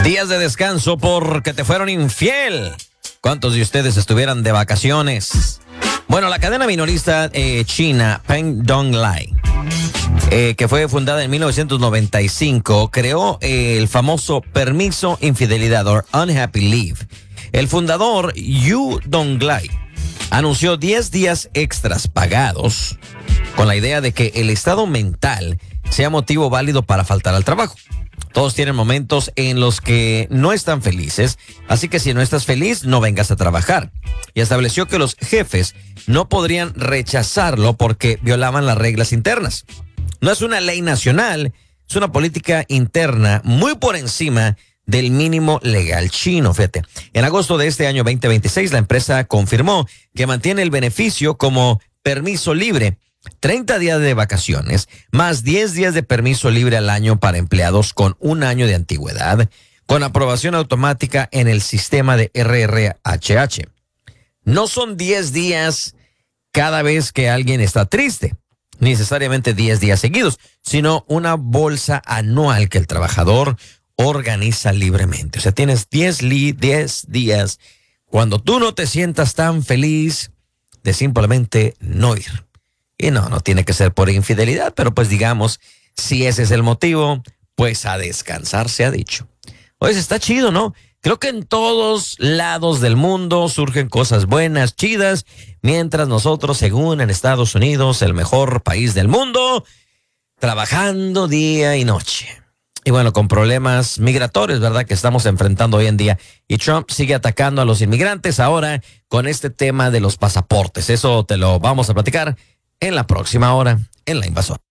Días de descanso porque te fueron infiel. ¿Cuántos de ustedes estuvieran de vacaciones? Bueno, la cadena minorista china Peng Donglai, que fue fundada en 1995, creó el famoso permiso infidelidad o unhappy leave. El fundador, Yu Donglai, anunció 10 días extras pagados con la idea de que el estado mental sea motivo válido para faltar al trabajo. Todos tienen momentos en los que no están felices, así que si no estás feliz, no vengas a trabajar. Y estableció que los jefes no podrían rechazarlo porque violaban las reglas internas. No es una ley nacional, es una política interna muy por encima del mínimo legal chino, fíjate. En agosto de este año 2026, la empresa confirmó que mantiene el beneficio como permiso libre, 30 días de vacaciones, más 10 días de permiso libre al año para empleados con un año de antigüedad, con aprobación automática en el sistema de RRHH. No son 10 días cada vez que alguien está triste, ni necesariamente 10 días seguidos, sino una bolsa anual que el trabajador organiza libremente. O sea, tienes 10 días cuando tú no te sientas tan feliz de simplemente no ir. Y no tiene que ser por infidelidad, pero pues digamos, si ese es el motivo, pues a descansar se ha dicho. Oye, está chido, ¿no? Creo que en todos lados del mundo surgen cosas buenas, chidas, mientras nosotros, según en Estados Unidos, el mejor país del mundo, trabajando día y noche. Y bueno, con problemas migratorios, ¿verdad?, que estamos enfrentando hoy en día. Y Trump sigue atacando a los inmigrantes ahora con este tema de los pasaportes. Eso te lo vamos a platicar en la próxima hora en La Invasora.